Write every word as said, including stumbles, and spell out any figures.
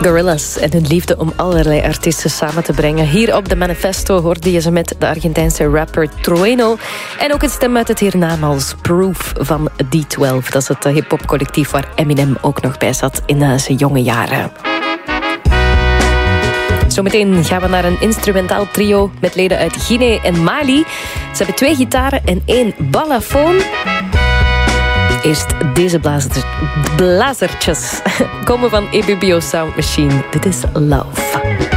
Gorillaz en hun liefde om allerlei artiesten samen te brengen. Hier op de Manifesto hoorde je ze met de Argentijnse rapper Trueno. En ook een stem uit het hiernamaals Proof van D twaalf. Dat is het hip-hop collectief waar Eminem ook nog bij zat in zijn jonge jaren. Zometeen gaan we naar een instrumentaal trio met leden uit Guinea en Mali. Ze hebben twee gitaren en één balafon. Eerst deze blazer, blazertjes komen van E B B O Sound Machine. Dit is Love.